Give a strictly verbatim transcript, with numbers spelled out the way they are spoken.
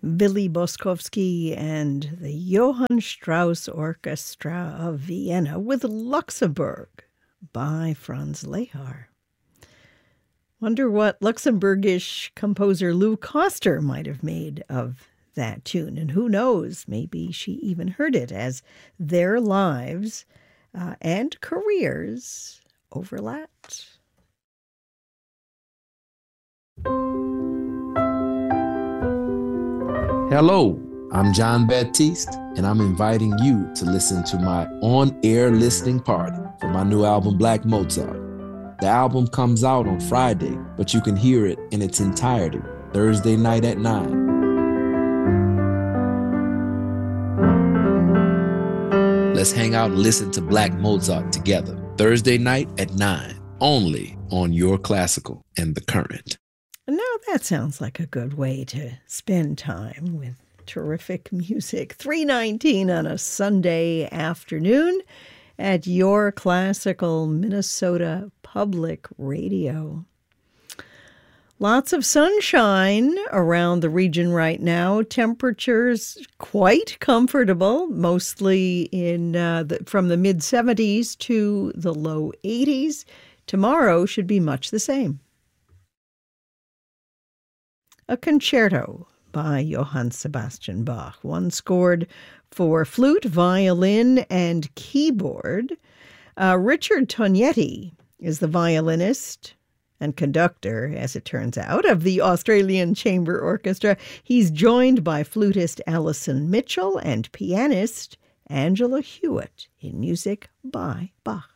Willy Boskovsky and the Johann Strauss Orchestra of Vienna with Luxembourg by Franz Lehár. Wonder what Luxembourgish composer Lou Koster might have made of that tune. And who knows, maybe she even heard it as their lives uh, and careers overlapped. Hello, I'm John Baptiste, and I'm inviting you to listen to my on-air listening party for my new album, Black Mozart. The album comes out on Friday, but you can hear it in its entirety Thursday night at nine. Let's hang out and listen to Black Mozart together Thursday night at nine, only on Your Classical and The Current. Now that sounds like a good way to spend time with terrific music. three nineteen on a Sunday afternoon at Your Classical Minnesota Public Radio. Lots of sunshine around the region right now. Temperatures quite comfortable, mostly in uh, the, from the mid seventies to the low eighties. Tomorrow should be much the same. A concerto by Johann Sebastian Bach, one scored for flute, violin, and keyboard. Uh, Richard Tognetti is the violinist and conductor, as it turns out, of the Australian Chamber Orchestra. He's joined by flutist Alison Mitchell and pianist Angela Hewitt in music by Bach.